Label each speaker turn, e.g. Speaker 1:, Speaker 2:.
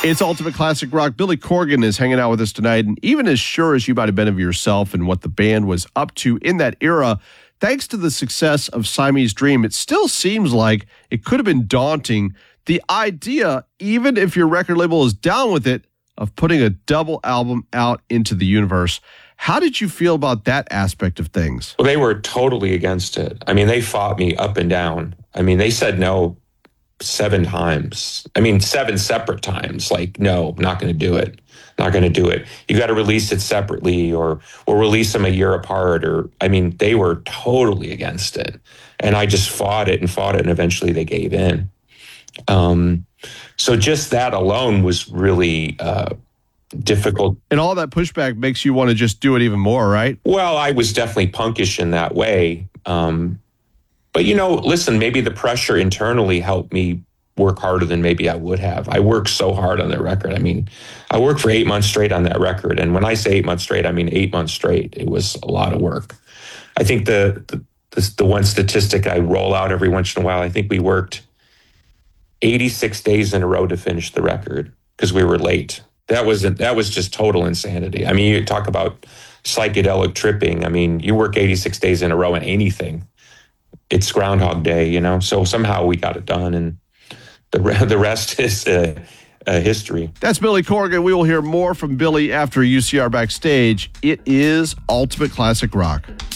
Speaker 1: It's Ultimate Classic Rock. Billy Corgan is hanging out with us tonight, and even as sure as you might have been of yourself and what the band was up to in that era, thanks to the success of Siamese Dream, it still seems like it could have been daunting. The idea, even if your record label is down with it, of putting a double album out into the universe. How did you feel about that aspect of things?
Speaker 2: Well, they were totally against it. I mean, they fought me up and down. I mean, they said no 7 times. I mean, 7 separate times. Like, no, not going to do it. Not going to do it. You got to release it separately or release them a year apart. Or, I mean, they were totally against it. And I just fought it, and eventually they gave in. So just that alone was really difficult.
Speaker 1: And all that pushback makes you want to just do it even more, right?
Speaker 2: Well, I was definitely punkish in that way. But, you know, listen, maybe the pressure internally helped me work harder than maybe I would have. I worked so hard on that record. I mean, I worked for 8 months straight on that record. And when I say 8 months straight, I mean 8 months straight. It was a lot of work. I think the one statistic I roll out every once in a while, I think we worked 86 days in a row to finish the record because we were late. That was just total insanity. I mean, you talk about psychedelic tripping. I mean, you work 86 days in a row in anything. It's Groundhog Day, you know? So somehow we got it done, and the rest is history.
Speaker 1: That's Billy Corgan. We will hear more from Billy after UCR Backstage. It is Ultimate Classic Rock.